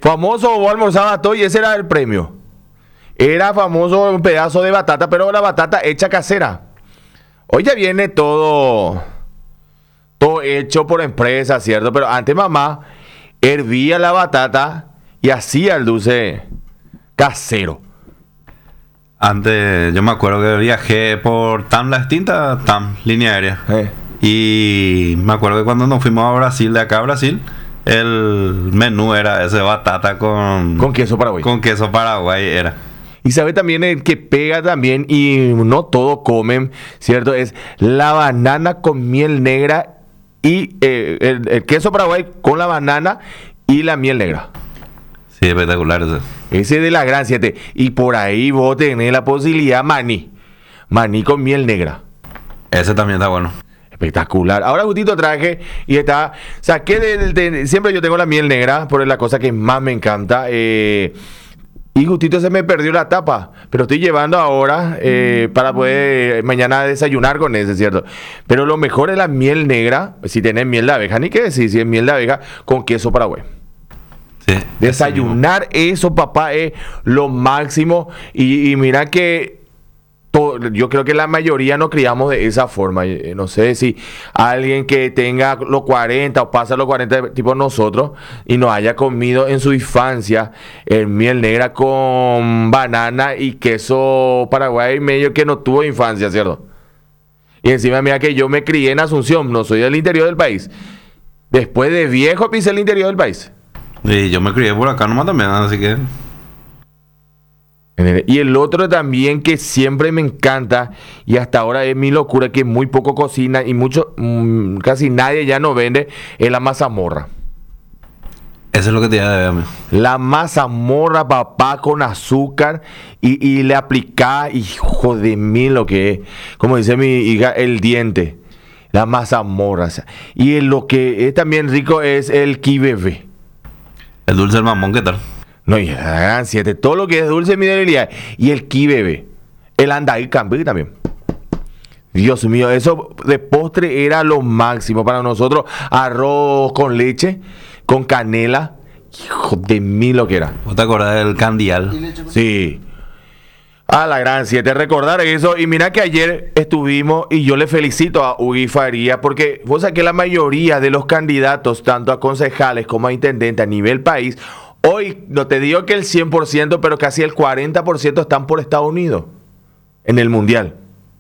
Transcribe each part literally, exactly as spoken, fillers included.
Famoso, vos almorzabas todo y ese era el premio. Era famoso un pedazo de batata, pero la batata hecha casera. Hoy ya viene todo, todo hecho por empresa, ¿cierto? Pero antes mamá hervía la batata y hacía el dulce casero. Antes, yo me acuerdo que viajé por T A M, la extinta T A M, línea aérea. Eh. Y me acuerdo que cuando nos fuimos a Brasil, de acá a Brasil, el menú era ese batata con... Con queso paraguay. Con queso paraguay era. Y sabe también el que pega también, y no todo comen, ¿cierto? Es la banana con miel negra y eh, el, el queso paraguay con la banana y la miel negra. Sí, espectacular ese. Ese de la gran siete. Y por ahí vos tenés la posibilidad maní. Maní con miel negra. Ese también está bueno. Espectacular. Ahora justito traje y está... Saqué del... De, siempre yo tengo la miel negra, por la cosa que más me encanta. Eh, y justito se me perdió la tapa. Pero estoy llevando ahora eh, para poder eh, mañana desayunar con ese, ¿cierto? Pero lo mejor es la miel negra. Si tenés miel de abeja, ni qué decir, si es miel de abeja con queso paraguay. Sí, Desayunar eso, papá, es lo máximo. Y, y mira que todo, yo creo que la mayoría nos criamos de esa forma. No sé si alguien que tenga los cuarenta o pasa los cuarenta, tipo nosotros, y nos haya comido en su infancia el miel negra con banana y queso paraguay, medio que no tuvo infancia, ¿cierto? Y encima, mira que yo me crié en Asunción, no soy del interior del país. Después de viejo pisé el interior del país. Y yo me crié por acá nomás también, así que... Y el otro también que siempre me encanta, y hasta ahora es mi locura, que muy poco cocina y mucho, mmm, casi nadie ya no vende, es la mazamorra. Eso es lo que te iba a decir. La mazamorra, papá, con azúcar, y, y le aplica, hijo de mí, lo que es, como dice mi hija, el diente. La mazamorra. O sea, y lo que es también rico es el kibebe. El dulce del mamón, ¿qué tal? No, y la gran siete, todo lo que es dulce mi debilidad. Y el kibebe, el andaí cambí también. Dios mío, eso de postre era lo máximo para nosotros. Arroz con leche, con canela. Hijo de mí lo que era. ¿Vos te acordás del candial? Sí. A la gran siete, recordar eso. Y mira que ayer estuvimos, y yo le felicito a Hugo Faría, porque vos sabés que la mayoría de los candidatos, tanto a concejales como a intendentes a nivel país, hoy, no te digo que el cien por ciento, pero casi el cuarenta por ciento están por Estados Unidos, en el Mundial.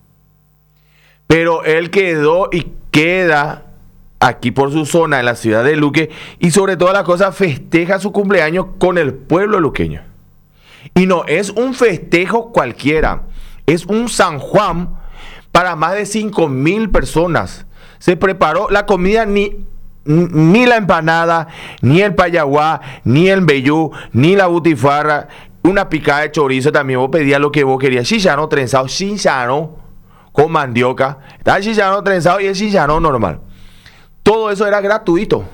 Pero él quedó y queda aquí por su zona, en la ciudad de Luque, y sobre todas las cosas festeja su cumpleaños con el pueblo luqueño. Y no es un festejo cualquiera, es un San Juan para más de cinco mil personas. Se preparó la comida, ni, ni la empanada, ni el payaguá, ni el vellú, ni la butifarra, una picada de chorizo. También vos pedías lo que vos querías, chillano trenzado, chillano con mandioca, está el chillano trenzado y el chillano normal. Todo eso era gratuito.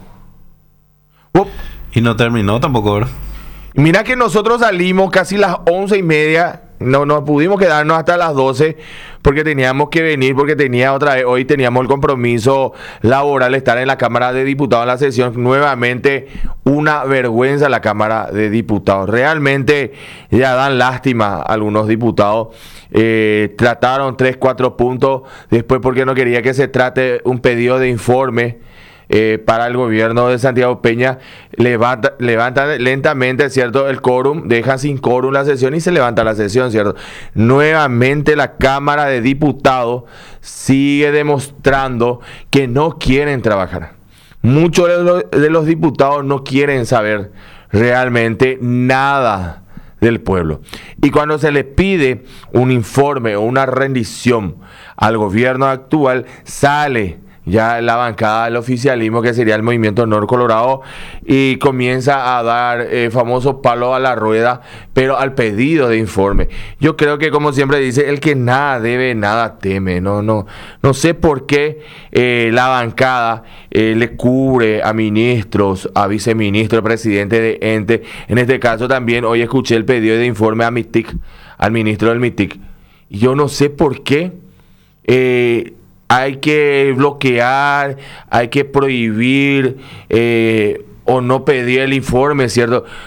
Vos, y no terminó tampoco, ¿verdad? Mira que nosotros salimos casi las once y media, no nos pudimos quedarnos hasta las doce porque teníamos que venir, porque tenía otra vez, hoy teníamos el compromiso laboral de estar en la Cámara de Diputados en la sesión. Nuevamente una vergüenza la Cámara de Diputados. Realmente ya dan lástima a algunos diputados. Eh, trataron tres, cuatro puntos después porque no quería que se trate un pedido de informe. Eh, para el gobierno de Santiago Peña, levanta, levanta lentamente, ¿cierto?, el quórum, dejan sin quórum la sesión y se levanta la sesión, ¿cierto? Nuevamente la Cámara de Diputados sigue demostrando que no quieren trabajar. Muchos de los, de los diputados no quieren saber realmente nada del pueblo. Y cuando se les pide un informe o una rendición al gobierno actual, sale ya la bancada del oficialismo, que sería el Movimiento Nor Colorado, y comienza a dar eh, famosos palos a la rueda, pero al pedido de informe. Yo creo que, como siempre dice, el que nada debe, nada teme. No, no, no sé por qué eh, la bancada eh, le cubre a ministros, a viceministros, presidente de ente. En este caso también hoy escuché el pedido de informe a MITIC, al ministro del MITIC. Y yo no sé por qué eh, hay que bloquear, hay que prohibir eh, o no pedir el informe, ¿cierto?